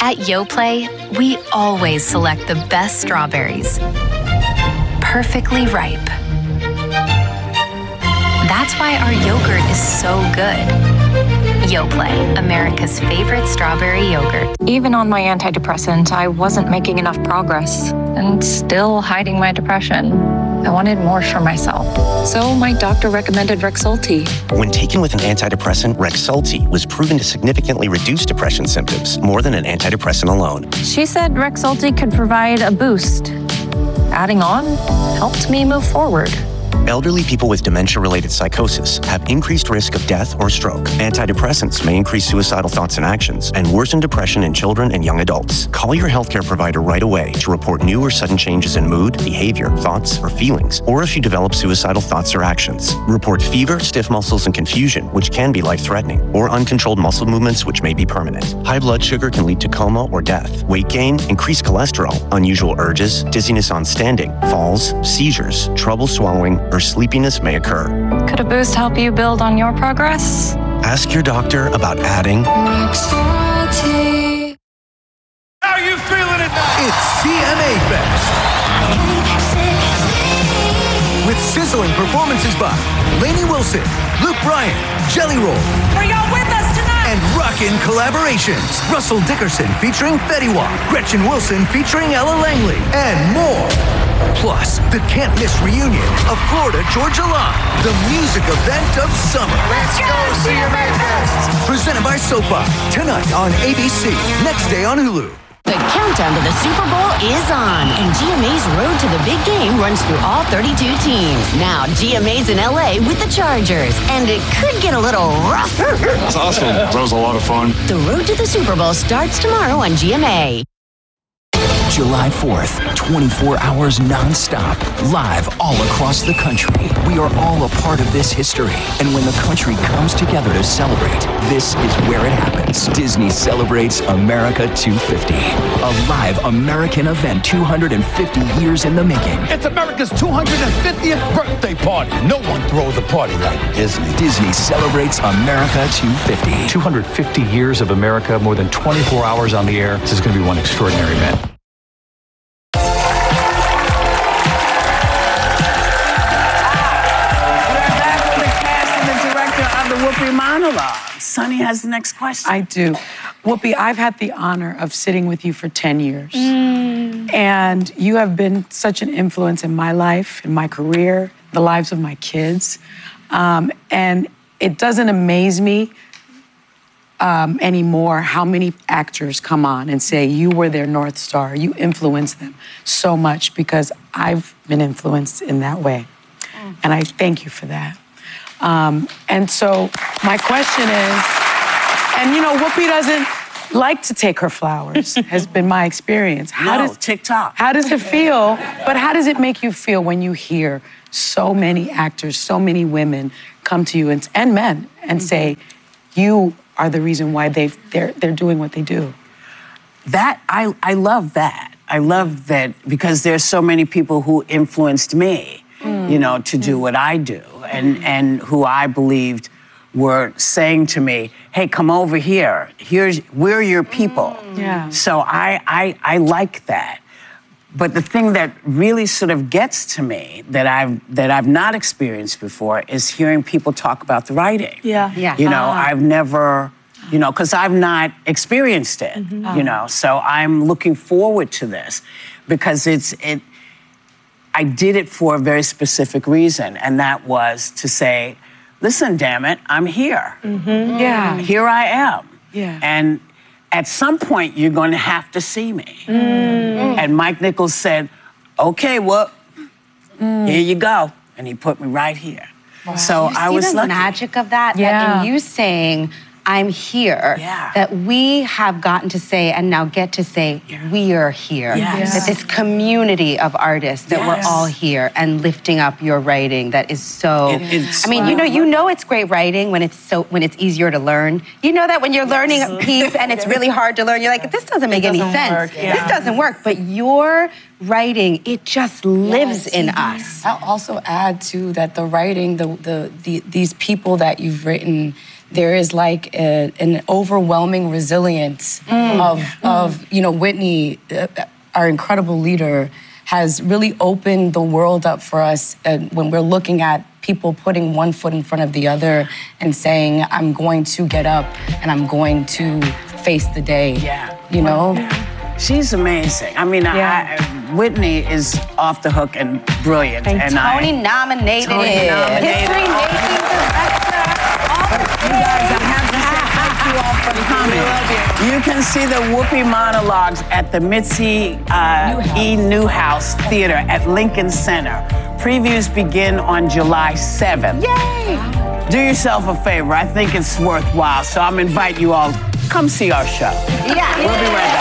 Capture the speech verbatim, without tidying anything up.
At Yoplait, we always select the best strawberries, perfectly ripe. That's why our yogurt is so good. Yoplait, America's favorite strawberry yogurt. Even on my antidepressant, I wasn't making enough progress and still hiding my depression. I wanted more for myself. So my doctor recommended Rexulti. When taken with an antidepressant, Rexulti was proven to significantly reduce depression symptoms more than an antidepressant alone. She said Rexulti could provide a boost. Adding on helped me move forward. Elderly people with dementia-related psychosis have increased risk of death or stroke. Antidepressants may increase suicidal thoughts and actions and worsen depression in children and young adults. Call your healthcare provider right away to report new or sudden changes in mood, behavior, thoughts, or feelings, or if you develop suicidal thoughts or actions. Report fever, stiff muscles, and confusion, which can be life-threatening, or uncontrolled muscle movements, which may be permanent. High blood sugar can lead to coma or death. Weight gain, increased cholesterol, unusual urges, dizziness on standing, falls, seizures, trouble swallowing, or sleepiness may occur. Could a boost help you build on your progress? Ask your doctor about adding Rexulti. How you feeling tonight? It's C M A Fest. With sizzling performances by Lainey Wilson, Luke Bryan, Jelly Roll. Are y'all with us tonight? And rockin' collaborations. Russell Dickerson featuring Fetty Wap, Gretchen Wilson featuring Ella Langley, and more. Plus, the can't-miss reunion of Florida Georgia Line, the music event of summer. Let's go, C M A Fest! Presented by SoFi, tonight on A B C, next day on Hulu. The countdown to the Super Bowl is on, and G M A's road to the big game runs through all thirty-two teams. Now, G M A's in L A with the Chargers, and it could get a little rough. That's awesome. That was a lot of fun. The road to the Super Bowl starts tomorrow on G M A. July fourth, twenty-four hours non-stop, live all across the country. We are all a part of this history. And when the country comes together to celebrate, this is where it happens. Disney celebrates America two fifty, a live American event two hundred fifty years in the making. It's America's two hundred fiftieth birthday party. No one throws a party like Disney. Disney celebrates America two fifty. two hundred fifty years of America, more than twenty-four hours on the air. This is going to be one extraordinary event. Monologue. Sonny has the next question. I do. Whoopi, I've had the honor of sitting with you for ten years. Mm. And you have been such an influence in my life, in my career, the lives of my kids. Um, and it doesn't amaze me um, anymore how many actors come on and say you were their North Star. You influenced them so much, because I've been influenced in that way. Mm. And I thank you for that. Um, and so my question is, and you know, Whoopi doesn't like to take her flowers, has been my experience. How no, does TikTok. How does it feel? But how does it make you feel when you hear so many actors, so many women come to you and, and men and mm-hmm. say, you are the reason why they've, they're, they're doing what they do? That, I, I love that. I love that because there's so many people who influenced me. Mm. You know, to do what I do, and, and who I believed were saying to me, hey, come over here. Here's, we're your people. Mm. Yeah. So I, I, I like that. But the thing that really sort of gets to me that I've, that I've not experienced before is hearing people talk about the writing. Yeah. Yeah. You know, Ah. I've never, you know, because I've not experienced it, Mm-hmm. you know. So I'm looking forward to this because it's, it, I did it for a very specific reason, and that was to say, listen, damn it, I'm here. Mm-hmm. Yeah. Here I am. Yeah. And at some point, you're going to have to see me. Mm. And Mike Nichols said, okay, well, mm. here you go. And he put me right here. Wow. So you I see was the lucky. magic of that, Yeah. that in you saying, I'm here, Yeah. that we have gotten to say and now get to say, Yeah. we are here. Yes. That this community of artists, that Yes. we're all here and lifting up your writing that is so, It- it's- I mean, you know, you know it's great writing when it's so, when it's easier to learn. You know that when you're learning a piece and it's really hard to learn, you're like, this doesn't make any doesn't sense. work, yeah. This doesn't work. But your writing, it just lives in us. I'll also add too that the writing, the, the the these people that you've written, there is like a, an overwhelming resilience mm. of, of, you know, Whitney, uh, our incredible leader, has really opened the world up for us uh, when we're looking at people putting one foot in front of the other and saying, I'm going to get up and I'm going to face the day. Yeah. You know? Yeah. She's amazing. I mean, yeah. I, I, Whitney is off the hook and brilliant. And, and Tony I, nominated Tony it. nominated. History making director. You guys, I have to say thank you all for coming. You. you can see the Whoopi monologues at the Mitzi uh, Newhouse. E. Newhouse Theater at Lincoln Center. Previews begin on July seventh. Yay! Do yourself a favor. I think it's worthwhile. So I'm inviting you all, come see our show. Yeah. We'll be right back.